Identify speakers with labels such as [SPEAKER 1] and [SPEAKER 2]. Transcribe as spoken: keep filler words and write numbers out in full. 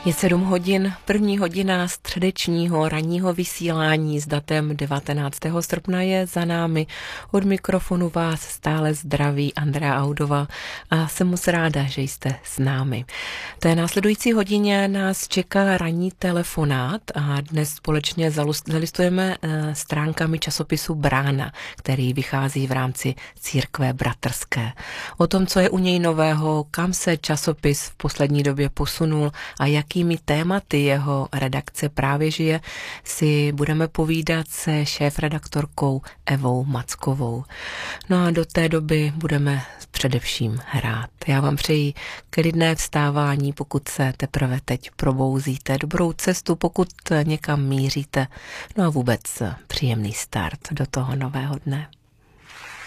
[SPEAKER 1] Je sedm hodin, první hodina středečního ranního vysílání s datem devatenáctého srpna je za námi. Od mikrofonu vás stále zdraví Andrea Audová a jsem moc ráda, že jste s námi. V té následující hodině nás čeká ranní telefonát a dnes společně zalistujeme stránkami časopisu Brána, který vychází v rámci Církve bratrské. O tom, co je u něj nového, kam se časopis v poslední době posunul a jak jakými tématy jeho redakce právě žije, si budeme povídat se šéfredaktorkou Evou Mackovou. No a do té doby budeme především hrát. Já vám přeji klidné vstávání, pokud se teprve teď probouzíte, dobrou cestu, pokud někam míříte, no a vůbec příjemný start do toho nového dne.